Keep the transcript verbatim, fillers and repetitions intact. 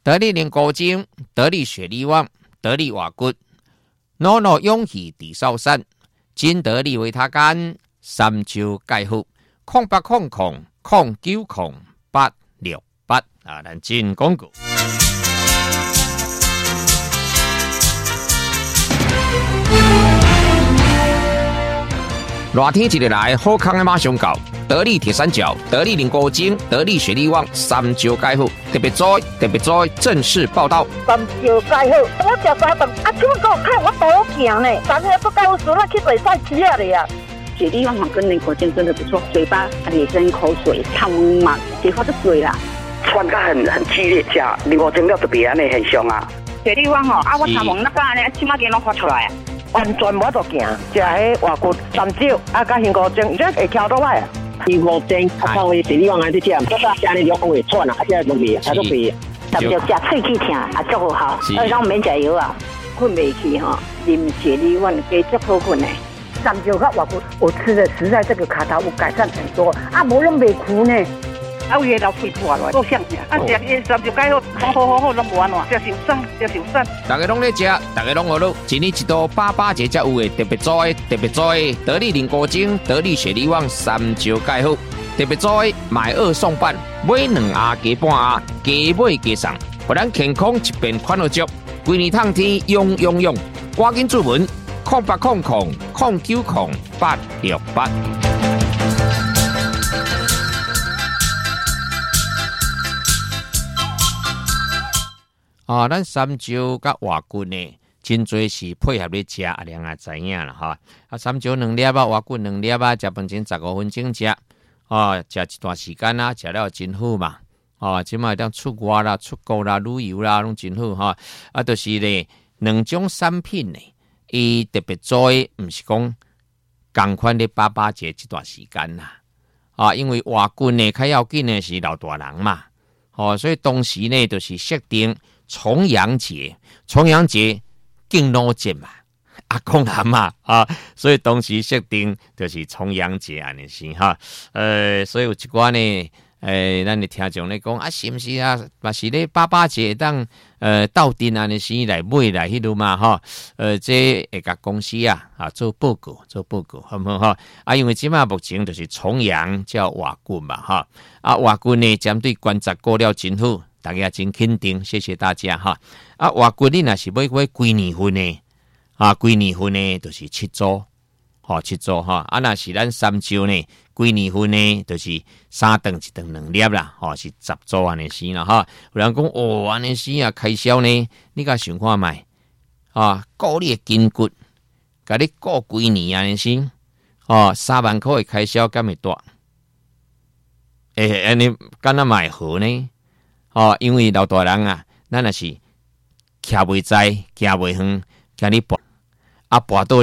得力零高精，得力雪力旺，得力瓦骨，诺诺勇气地少山，金得力维他干，三九钙护，空八空空空九空八六八啊，咱进广告。热天一日来，好康的马上到。得力铁三角、得力零高精、得力雪力旺三九钙护，特别在特别在正式报道。 三九钙护，我食三顿，啊，怎么讲看我多行呢？昨天不钙护输了去比赛吃了的呀。 雪力旺跟零高精真的不错，嘴巴也跟口水烫嘛，结果就水啦。 穿得很很激烈，吃零高精了特别安尼很凶啊。 雪力旺吼，啊，我头毛那个安尼，起码给拢发出来啊。 完全无得行，食迄外骨三九啊，甲零高精，而且会翘倒来啊。 零高精啊，靠伊雪力旺安尼食，这个安尼就会喘啊，啊，这容易，啊，都鼻。 三九食喙齿疼啊，足好好，而且免食药啊，困袂去吼，啉雪力旺加足好困的。 三九甲外骨，我吃的实在这个卡头有改善很多，啊，无拢袂苦呢。 啊，有个老肺破落，够像呀！啊，食伊三九钙好，好好好好，拢无安怎，食受伤，食受伤。 大家拢在食，大家拢好乐。一年一度八八节才有的特别在，特别在得力零高精、得力雪力旺三九钙好，特别在买二送半，买两盒加半盒，加买加送，互咱健康一边款乐足，规年通天用用用，赶紧注文空八空空空九空八六八。啊，咱三九甲瓦骨呢，真侪是配合咧食，阿娘也知影啦哈。啊，三九两粒啊，瓦骨两粒啊，食饭前十五分钟食，啊，食一段时间啊，食了真好嘛。啊，即卖当出外啦、出国啦、旅游啦，拢真好哈。啊，就是咧两种产品呢，伊特别做诶，毋是讲共款咧八八节这段时间啦。啊，因为瓦骨呢，较要紧呢是老大人嘛。哦，所以当时呢，就是设定。重阳节，重阳节敬老节嘛，阿公阿嬷啊，所以当时设定就是重阳节安尼是哈，呃，所以有一寡呢，诶，咱的听众咧讲啊，是毋是啊？嘛是咧八八节当呃斗阵安尼时来买来迄路嘛哈，呃，这会甲公司啊啊做报告，做报告好唔好哈？啊，因为即马目前就是重阳叫瓦骨嘛哈，啊瓦骨呢针对观察过了真好。大家真肯定，谢谢大家哈！啊，外国你若是买买规年份的，啊，规年份的就是七组，吼、哦、七组哈！啊，若是咱三九呢，规年份呢就是三顿一顿两粒啦，吼、哦、是十组安尼时啦哈！有人讲哦，安尼时啊开销呢，你甲想看卖啊，顾你的筋骨，甲你顾规年安尼时，哦，三万块的开销敢会大？诶，安尼敢若买好呢？哦，因为老大人啊，咱也是徛袂在，行袂远，今日跋啊跋到。